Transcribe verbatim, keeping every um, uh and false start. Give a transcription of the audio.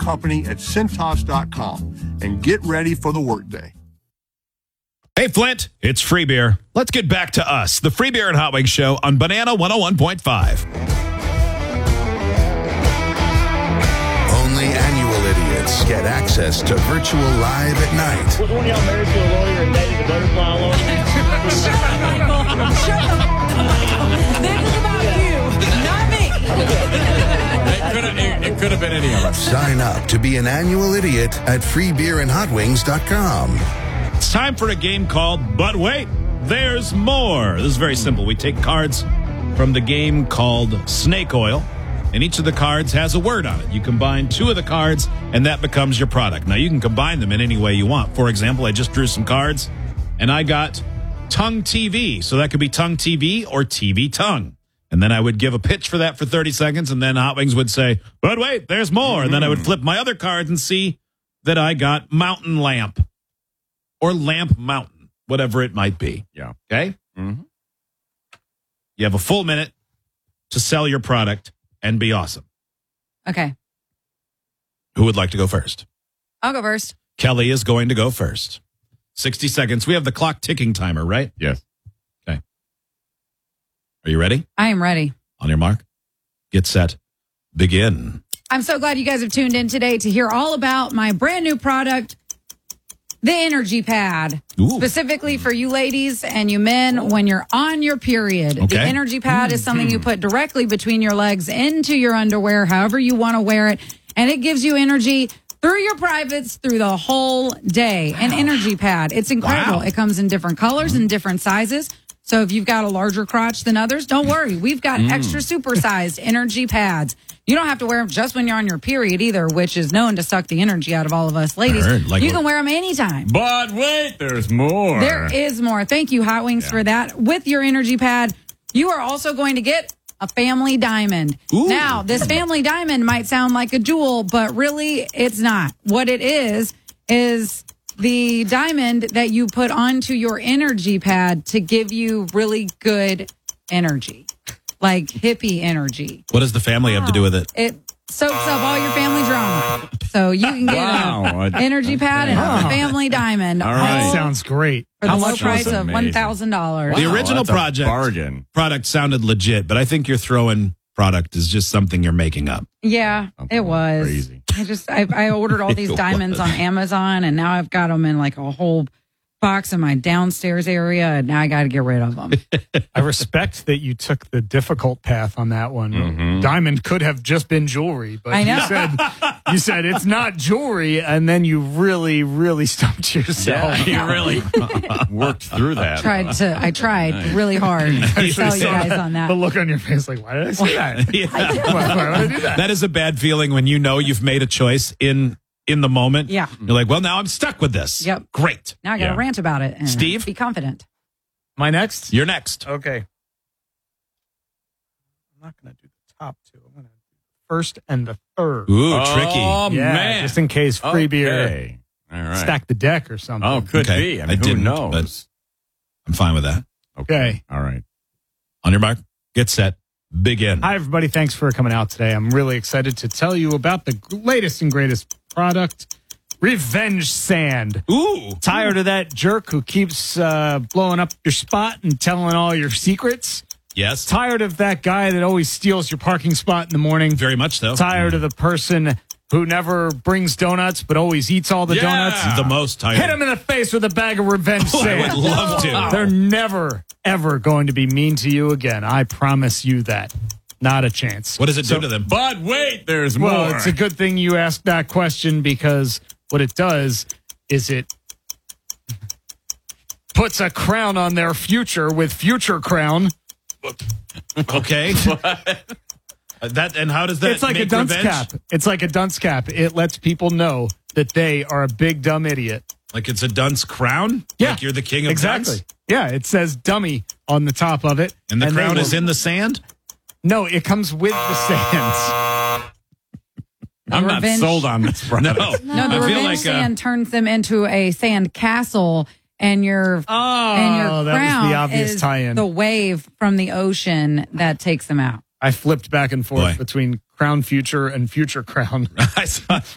company at Cintas dot com and get ready for the workday. Hey, Flint, it's Free Beer. Let's get back to us, the Free Beer and Hot Wings Show on Banana one oh one point five. Only annual idiots get access to virtual live at night. Was one of y'all married to a lawyer and dated a butterfly lawyer? Shut up, Michael. Shut up. This is about you, not me. It could have, it, it could have been any of us. Sign up to be an annual idiot at free beer and hot wings dot com. It's time for a game called But Wait, There's More. This is very simple. We take cards from the game called Snake Oil, and each of the cards has a word on it. You combine two of the cards, and that becomes your product. Now, you can combine them in any way you want. For example, I just drew some cards, and I got Tongue T V. So that could be Tongue T V or T V Tongue. And then I would give a pitch for that for thirty seconds, and then Hot Wings would say, but wait, there's more. And then I would flip my other cards and see that I got Mountain Lamp or Lamp Mountain, whatever it might be. Yeah. Okay? Mm-hmm. You have a full minute to sell your product and be awesome. Okay, Who would like to go first? I'll go first. Kelly is going to go first. sixty seconds. We have the clock ticking timer, right? Yes. Okay. Are you ready? I am ready. On your mark, get set, begin. I'm so glad you guys have tuned in today to hear all about my brand new product, the Energy Pad. Ooh. Specifically for you ladies and you men when you're on your period. Okay. The Energy Pad is something you put directly between your legs into your underwear, however you want to wear it. And it gives you energy through your privates through the whole day. An Energy Pad. It's incredible. Wow. It comes in different colors and different sizes. So if you've got a larger crotch than others, don't worry. We've got extra supersized Energy Pads. You don't have to wear them just when you're on your period either, which is known to suck the energy out of all of us ladies. Heard, like you what- can wear them anytime. But wait, there's more. There is more. Thank you, Hot Wings, Yeah. for that. With your Energy Pad, you are also going to get a family diamond. Ooh. Now, this family diamond might sound like a jewel, but really it's not. What it is, is the diamond that you put onto your Energy Pad to give you really good energy, like hippie energy. What does the family have to do with it? It soaks up all your family drama. So you can get Wow. an Energy Pad and a family diamond. All right. all Sounds great. for How the low much was price it? of Amazing. one thousand dollars. The Wow, original that's a project bargain. product sounded legit, but I think you're throwing product is just something you're making up. Yeah, Something it was. crazy. I just I, I ordered all these It diamonds was. on Amazon, and now I've got them in like a whole box in my downstairs area, and now I got to get rid of them. I respect that you took the difficult path on that one. Mhm. Diamond could have just been jewelry, but I know. you said you said it's not jewelry, and then you really, really stumped yourself. Yeah, you really worked through that. tried to I tried really hard to tell you guys on that. The look on your face, like, why did I say that? Yeah. Why, why would I do that? That is a bad feeling when you know you've made a choice in in the moment. Yeah. You're like, well, now I'm stuck with this. Yep. Great. Now I got to Yeah. rant about it. And Steve? be confident. My next? You're next. Okay. I'm not going to do the top two. I'm going to do the first and the third. Ooh, Oh, tricky. yeah, man. just in case free beer Okay. All right. stack the deck or something. Oh, could Okay. be. I I mean, who didn't, knows? but- I'm fine with that. Okay. All right. On your mark, get set, begin. Hi, everybody. Thanks for coming out today. I'm really excited to tell you about the latest and greatest product, Revenge Sand. Ooh. Tired of that jerk who keeps uh, blowing up your spot and telling all your secrets? Yes. Tired of that guy that always steals your parking spot in the morning? Very much so. Tired of the person who never brings donuts but always eats all the Yeah. donuts? The most tired. Hit him in the face with a bag of Revenge Oh, I Sand. would love to. They're never, ever going to be mean to you again. I promise you that. Not a chance. What does it So- do to them? But wait, there's more. Well, it's a good thing you asked that question, because what it does is it puts a crown on their future with Future Crown. Okay. Uh, that and how does that? It's like a make dunce revenge? cap. It's like a dunce cap. It lets people know that they are a big dumb idiot. Like it's a dunce crown. Yeah, Like you're the king of exactly. dunce? Yeah, it says dummy on the top of it, And the they crown will- is in the sand. No, it comes with the sands. I'm not Revenge- sold on this product. No. No, the I feel Revenge like, uh, Sand turns them into a sand castle, and your Oh, and your that crown was the obvious is tie-in. the wave from the ocean that takes them out. I flipped back and forth Boy. between Crown Future and Future Crown. I saw,